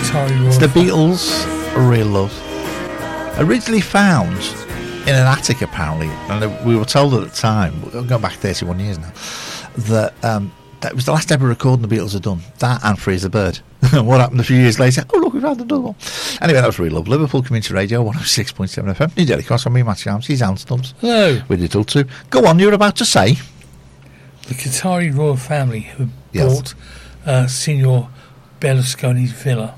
It's the Beatles, Real Love. Originally found in an attic, apparently, and we were told at the time, we're going back 31 years now, that that was the last ever recording the Beatles had done. That and Free as a Bird. What happened a few years later? Oh, look, we've had another one. Anyway, that was Real Love. Liverpool Community Radio, 106.7 FM. New Daily Cross, on me, Matt Shams. He's Alan Stubbs. Hello. With it all too. Go on, you were about to say. The Qatari royal family who bought Signor Berlusconi's villa.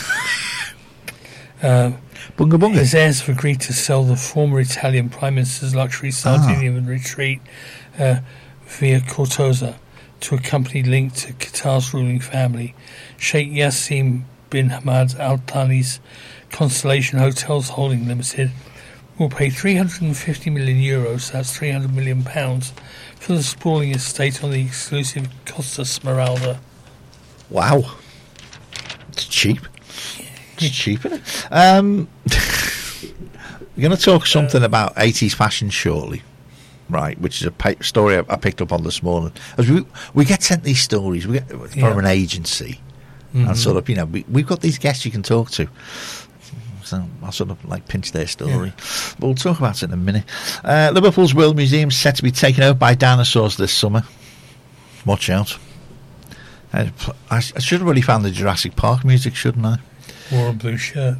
Bunga bunga. His heirs have agreed to sell the former Italian Prime Minister's luxury Sardinian retreat via Cortosa to a company linked to Qatar's ruling family. Sheikh Yassim bin Hamad Al Thani's Constellation Hotels Holding Limited will pay €350 million, that's £300 million, for the sprawling estate on the exclusive Costa Smeralda. Wow. It's cheap. It's cheap, isn't it? We're going to talk something about 80s fashion shortly, right, which is a story I picked up on this morning. As we get sent these stories from an agency, and sort of, we've got these guests you can talk to. So I'll sort of pinch their story. But we'll talk about it in a minute. Liverpool's World Museum is set to be taken over by dinosaurs this summer. Watch out. I should have really found the Jurassic Park music, shouldn't I? Wore a blue shirt.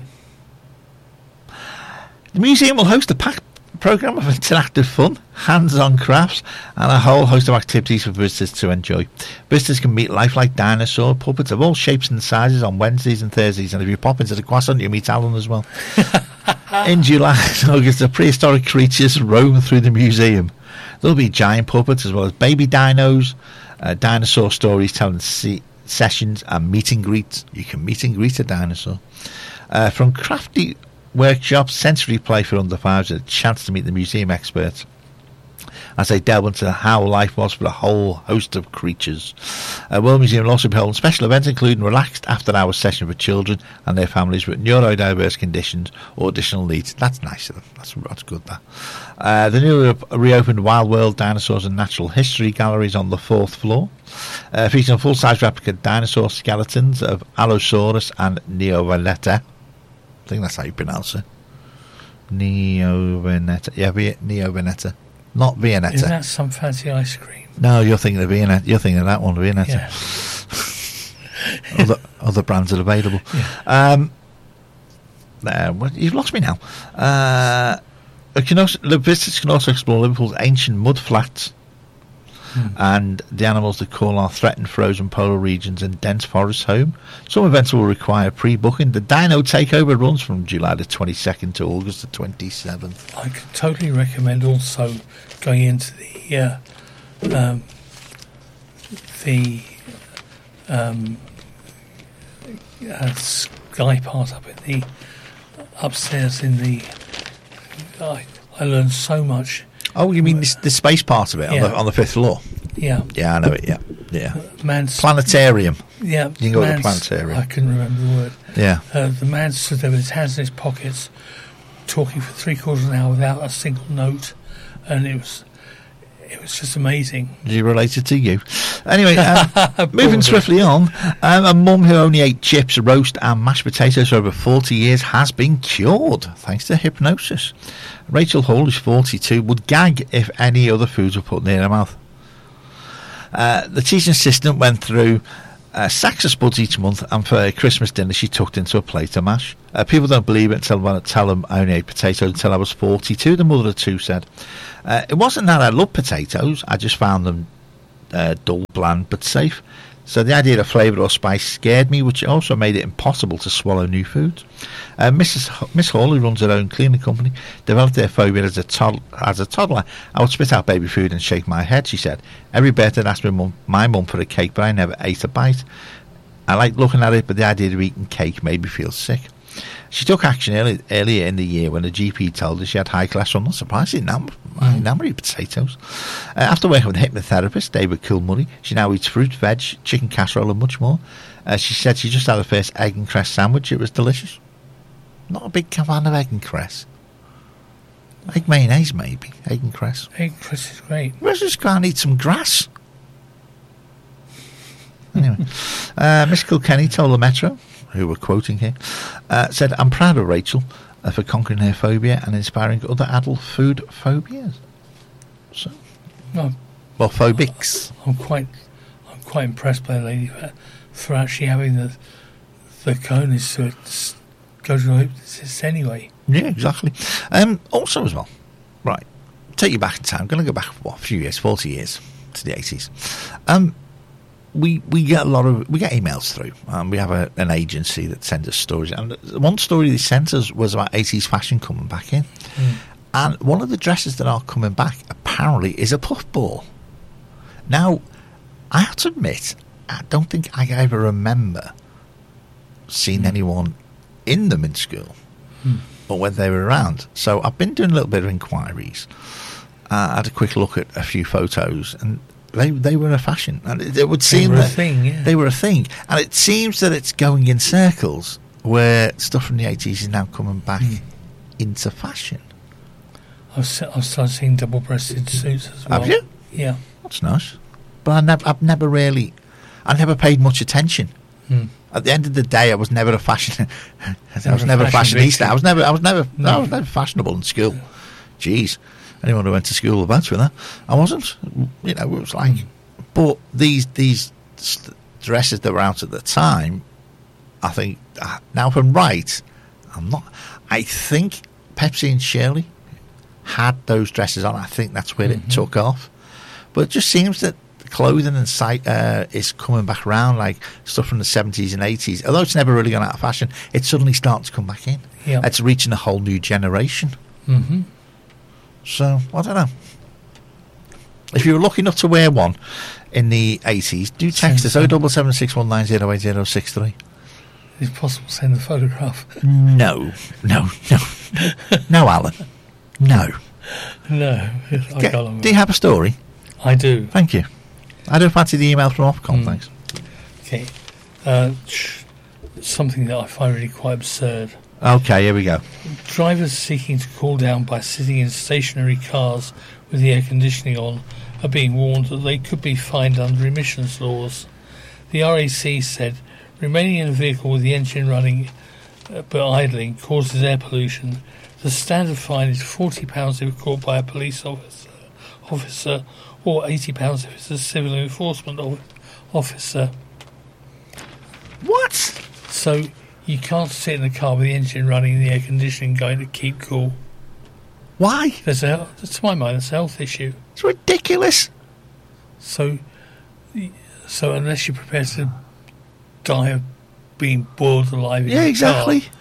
The museum will host a packed programme of interactive fun, hands-on crafts, and a whole host of activities for visitors to enjoy. Visitors can meet lifelike dinosaur puppets of all shapes and sizes on Wednesdays and Thursdays, and if you pop into the croissant, you meet Alan as well. In July and August, the prehistoric creatures roam through the museum. There'll be giant puppets as well as baby dinos, dinosaur stories telling sessions, and meet and greets. You can meet and greet a dinosaur. From crafty workshops, sensory play for under fives, and a chance to meet the museum experts as they delve into how life was for a whole host of creatures. World Museum will also be holding special events including relaxed after-hours session for children and their families with neurodiverse conditions or additional needs. That's nice of them. That's good, that. The newly reopened Wild World Dinosaurs and Natural History Gallery is on the 4th floor, featuring full-size replica dinosaur skeletons of Allosaurus and Neoveneta. I think that's how you pronounce it. Neoveneta. Yeah, Neoveneta. Not Viennetta. Is that some fancy ice cream? No, you're thinking of Viennetta. You're thinking of that one, Viennetta. Yeah. other brands are available. Yeah. You've lost me now. The visitors can also explore Liverpool's ancient mud flats and the animals that call our threatened frozen polar regions and dense forests home. Some events will require pre-booking. The Dino Takeover runs from July the 22nd to August the 27th. I could totally recommend also going into the sky part up in the upstairs in the. I learned so much. Oh, you mean the space part of it on the 5th floor? Yeah. Yeah, I know it, yeah. Planetarium. Yeah. You can go to the planetarium. I couldn't remember the word. Yeah. The man stood there with his hands in his pockets, talking for 3/4 of an hour without a single note, and it was just amazing. Is he related to you? Anyway, moving swiftly on, a mum who only ate chips, roast and mashed potatoes for over 40 years has been cured thanks to hypnosis. Rachel Hall, who's 42, would gag if any other foods were put near her mouth. The teaching assistant went through sacks of spuds each month, and for Christmas dinner she tucked into a plate of mash. People don't believe it until I tell them I only ate potatoes until I was 42, the mother of two said. It wasn't that I loved potatoes, I just found them dull, bland but safe. So the idea of flavour or spice scared me, which also made it impossible to swallow new foods. Miss Hall, who runs her own cleaning company, developed their phobia as a toddler. I would spit out baby food and shake my head, she said. Every birthday I'd ask my mum for a cake, but I never ate a bite. I liked looking at it, but the idea of eating cake made me feel sick. She took action earlier in the year when the GP told her she had high cholesterol. Not surprising, I never eat potatoes. After working with a hypnotherapist, David Kilmurray, she now eats fruit, veg, chicken casserole and much more. She said she just had her first egg and cress sandwich. It was delicious. Not a big fan of egg and cress. Egg mayonnaise, maybe. Egg and cress. Egg and cress is great. Let's just go and eat some grass. Anyway, Miss Kilkenny told the Metro, who we're quoting here, said, "I'm proud of Rachel for conquering her phobia and inspiring other adult food phobias." So, No, well, phobics. I'm quite impressed by the lady for actually having the cojones to go to a hypnotist anyway. Yeah, exactly. Also, as well, right, take you back in time. I'm going to go back, a few years, 40 years to the 80s. We get we get emails through. We have an agency that sends us stories. And one story they sent us was about 80s fashion coming back in. And one of the dresses that are coming back, apparently, is a puffball. Now, I have to admit, I don't think I ever remember seeing anyone in them in school or when they were around. So I've been doing a little bit of inquiries. I had a quick look at a few photos, and they were a fashion. And it would seem that they were a thing. And it seems that it's going in circles where stuff from the 80s is now coming back into fashion. I've started seeing double-breasted suits as well. Have you? Yeah. That's nice. But I never paid much attention. At the end of the day, I was never a fashion. I was never a fashionista. I was never fashionable in school. Jeez, anyone who went to school will vouch for that. I wasn't. It was like. But these dresses that were out at the time, I think now if I'm right, I'm not. I think Pepsi and Shirley had those dresses on. I think that's where it took off. But it just seems that clothing and is coming back around, like stuff from the 70s and 80s. Although it's never really gone out of fashion, it suddenly starts to come back in. Yeah. It's reaching a whole new generation. So, I don't know. If you were lucky enough to wear one in the 80s, do text us 07761908063. Is it possible to send a photograph? No, Alan. No. No. Do you have a story? I do. Thank you. I don't fancy the email from Ofcom, thanks. Okay. Something that I find really quite absurd. Okay, here we go. Drivers seeking to cool down by sitting in stationary cars with the air conditioning on are being warned that they could be fined under emissions laws. The RAC said remaining in a vehicle with the engine running but idling causes air pollution. The standard fine is £40 if caught by a police officer or £80 if it's a civil enforcement officer. What? So you can't sit in the car with the engine running and the air conditioning going to keep cool. Why? To my mind, it's a health issue. It's ridiculous. So unless you're prepared to die of being boiled alive in your exactly. car,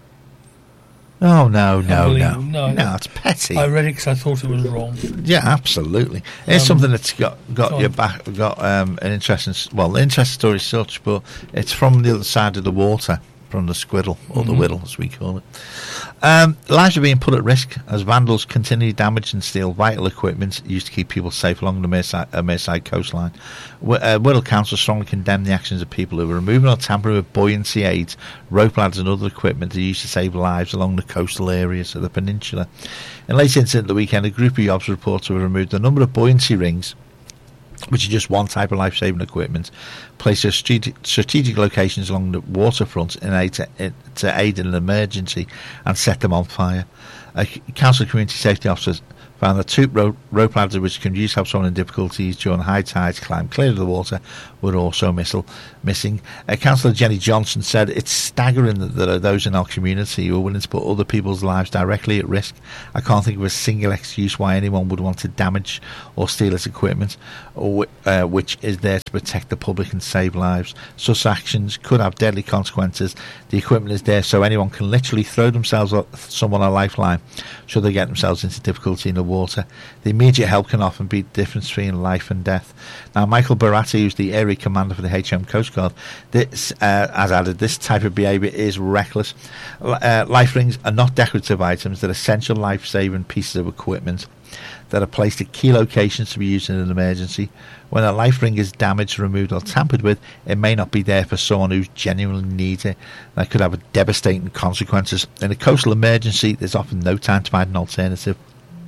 no, it's petty. I read it because I thought it was wrong. Yeah, absolutely. It's something that's got your back. Got an interesting story as such, but it's from the other side of the water, from the Squiddle or the Whittle, as we call it. Lives are being put at risk as vandals continue to damage and steal vital equipment used to keep people safe along the Merseyside coastline. Whittle Council strongly condemned the actions of people who were removing or tampering with buoyancy aids, rope ladders and other equipment used to save lives along the coastal areas of the peninsula. In a late incident the weekend, a group of yobs reported to have removed a number of buoyancy rings, which is just one type of life-saving equipment, placed at strategic locations along the waterfront to aid in an emergency and set them on fire. Council community safety officers found that two rope ladders which can use help someone in difficulties during high tides climb clear of the water were also missing. Councillor Jenny Johnson said it's staggering that there are those in our community who are willing to put other people's lives directly at risk. I can't think of a single excuse why anyone would want to damage or steal this equipment, which is there to protect the public and save lives. Such actions could have deadly consequences. The equipment is there so anyone can literally throw themselves at someone a lifeline should they get themselves into difficulty in the water. The immediate help can often be the difference between life and death. Now, Michael Baratti, who's the area commander for the HM Coast Guard, has added, this type of behaviour is reckless. Life rings are not decorative items. They're essential life-saving pieces of equipment that are placed at key locations to be used in an emergency. When a life ring is damaged, removed or tampered with, it may not be there for someone who genuinely needs it. That could have devastating consequences. In a coastal emergency, there's often no time to find an alternative.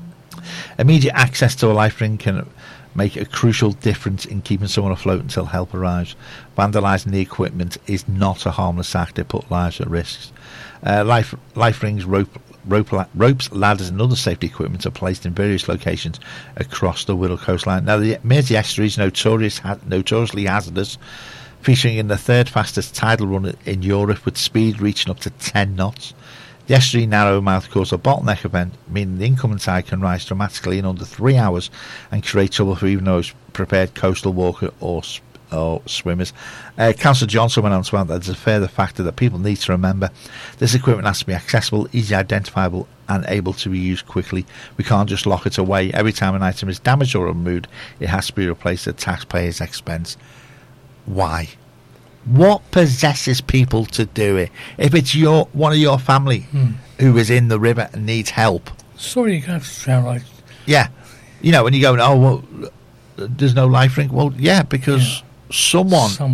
Immediate access to a life ring can make a crucial difference in keeping someone afloat until help arrives. Vandalising the equipment is not a harmless act. It puts lives at risk. Life rings, ropes, ladders and other safety equipment are placed in various locations across the Wirral coastline. Now, the Mersey estuary is notoriously hazardous, featuring in the third fastest tidal run in Europe with speed reaching up to 10 knots. The estuary narrow mouth causes a bottleneck event, meaning the incoming tide can rise dramatically in under 3 hours and create trouble for even those prepared coastal walkers or swimmers. Councillor Johnson went on to add that there's a further factor that people need to remember. This equipment has to be accessible, easily identifiable and able to be used quickly. We can't just lock it away. Every time an item is damaged or removed, it has to be replaced at taxpayers' expense. Why? What possesses people to do it? If it's one of your family who is in the river and needs help. Sorry, you have to sound like... Yeah. You know, when you go, oh, well, there's no life ring. Well, yeah, because I'm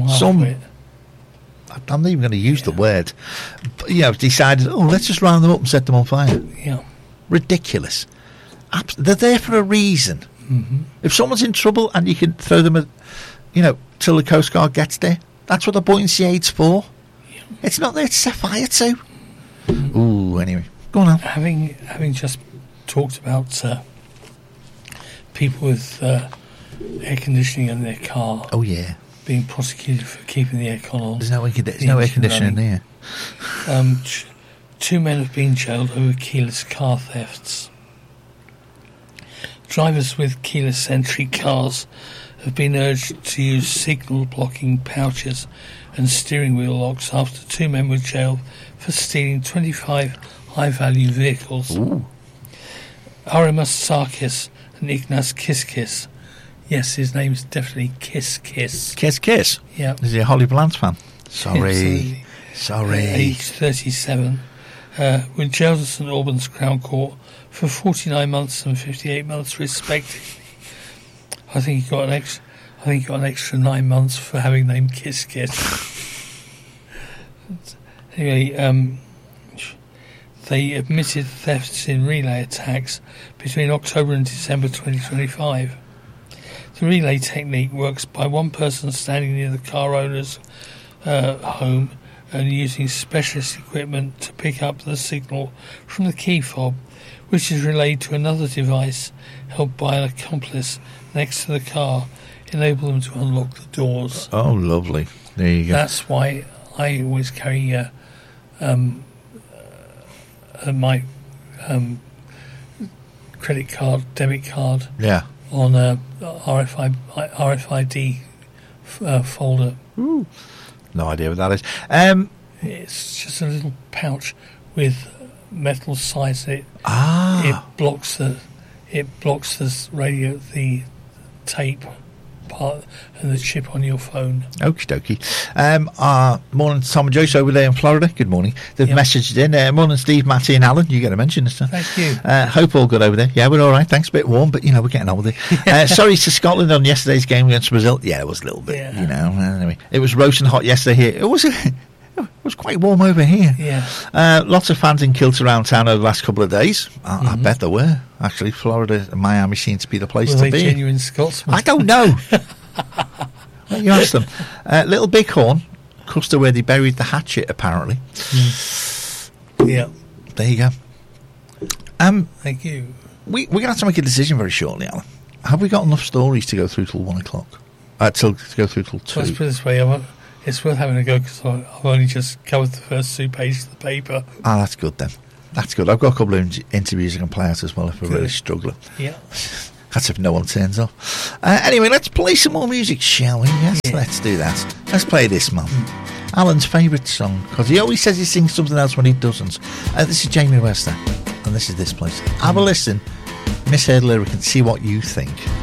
not even going to use the word, but, decided, let's just round them up and set them on fire. Yeah. Ridiculous. They're there for a reason. Mm-hmm. If someone's in trouble and you can throw them, till the Coast Guard gets there, that's what the buoyancy aid's for. Yeah. It's not there to set fire to. Mm-hmm. Ooh, anyway. Go on now. Having just talked about people with air conditioning in their car. Oh, yeah. Being prosecuted for keeping the aircon on. There's no air conditioning there. 2 men have been jailed over keyless car thefts. Drivers with keyless entry cars have been urged to use signal blocking pouches and steering wheel locks after 2 men were jailed for stealing 25 high-value vehicles. Ooh. Aramas Sarkis and Ignas Kiskis. Yes, his name's definitely Kiss. Kiss? Yeah. Is he a Holly Blanche fan? Sorry. Age 37. Were jailed at St Albans Crown Court for 49 months and 58 months respectively. I think he got an extra 9 months for having named Kiss. Anyway, they admitted thefts in relay attacks between October and December 2025. The relay technique works by one person standing near the car owner's home and using specialist equipment to pick up the signal from the key fob, which is relayed to another device held by an accomplice next to the car, enable them to unlock the doors. Oh, lovely. There you go. That's why I always carry my credit card, debit card on a RFID folder. Ooh. No idea what that is. It's just a little pouch with metal sides in it. It blocks the radio, the tape part, and the chip on your phone. Okie dokie. Morning, Tom and Joyce over there in Florida. Good morning. They've messaged in. Morning, Steve, Matty, and Alan. You get a mention this time. Thank you. Hope all good over there. Yeah, we're all right. Thanks. A bit warm, but we're getting on with it. Sorry to Scotland on yesterday's game against Brazil. Yeah, it was a little bit. Anyway, it was roasting hot yesterday here. It was quite warm over here. Yeah. Lots of fans in kilt around town over the last couple of days. I bet there were. Actually, Florida and Miami seem to be the place to be. Genuine Scotsmen? I don't know. Well, you ask them. Little Bighorn, Custer, where they buried the hatchet, apparently. Yeah. There you go. Thank you. We're going to have to make a decision very shortly, Alan. Have we got enough stories to go through till 1 o'clock? To go through till 2? Let's put it this way. It's worth having a go because I've only just covered the first 2 pages of the paper. That's good then. That's good. I've got a couple of interviews I can play out as well if we're really struggling. Yeah. That's if no one turns up. Anyway, let's play some more music, shall we? Yes, let's do that. Let's play this, man. Alan's favourite song, because he always says he sings something else when he doesn't. This is Jamie Wester, and this is This Place. Have a listen, misheard lyric, and see what you think.